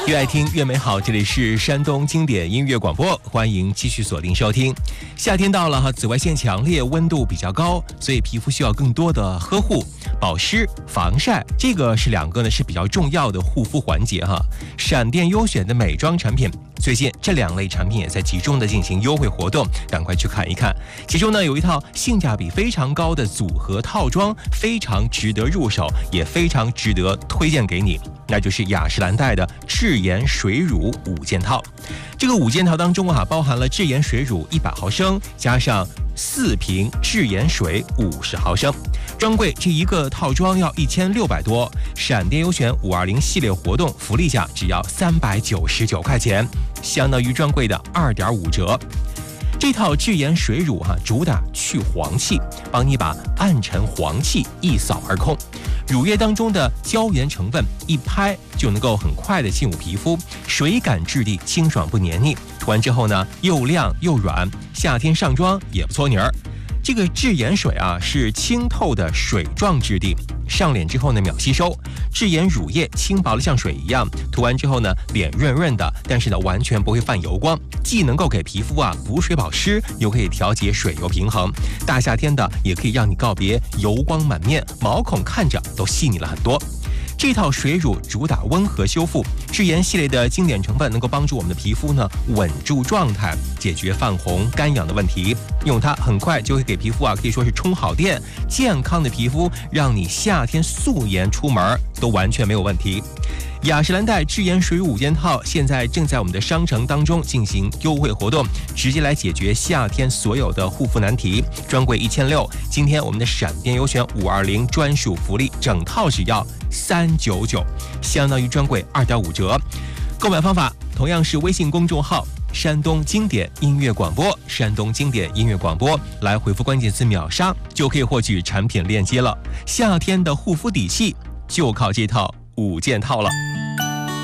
越爱听越美好，这里是山东经典音乐广播，欢迎继续锁定收听。夏天到了哈，紫外线强烈，温度比较高，所以皮肤需要更多的呵护、保湿、防晒，这个是两个呢是比较重要的护肤环节哈。闪电优选的美妆产品，最近这两类产品也在集中的进行优惠活动，赶快去看一看。其中呢有一套性价比非常高的组合套装，非常值得入手，也非常值得推荐给你。那就是雅诗兰黛的智颜水乳5件套。这个5件套当中啊，包含了智颜水乳100毫升，加上4瓶智颜水50毫升。专柜这一个套装要1600多，闪电优选520系列活动福利价只要399块钱，相当于专柜的2.5折。这套智颜水乳主打去黄气，帮你把暗沉黄气一扫而空。乳液当中的胶原成分一拍就能够很快的进入皮肤，水感质地，清爽不黏腻。涂完之后呢，又亮又软，夏天上妆也不搓泥儿。这个智颜水是清透的水状质地，上脸之后呢秒吸收。智颜乳液轻薄的像水一样，涂完之后呢脸润润的，但是呢完全不会泛油光，既能够给皮肤补水保湿，又可以调节水油平衡。大夏天的也可以让你告别油光满面，毛孔看着都细腻了很多。这套水乳主打温和修复，智颜系列的经典成分能够帮助我们的皮肤呢稳住状态，解决泛红干痒的问题。用它很快就会给皮肤可以说是充好电，健康的皮肤让你夏天素颜出门都完全没有问题。雅诗兰黛智颜水乳5件套现在正在我们的商城当中进行优惠活动，直接来解决夏天所有的护肤难题。专柜1600，今天我们的闪电优选520专属福利，整套只要399，相当于专柜2.5折。购买方法同样是微信公众号山东经典音乐广播，山东经典音乐广播，来回复关键词秒杀就可以获取产品链接了。夏天的护肤底气就靠这套5件套了。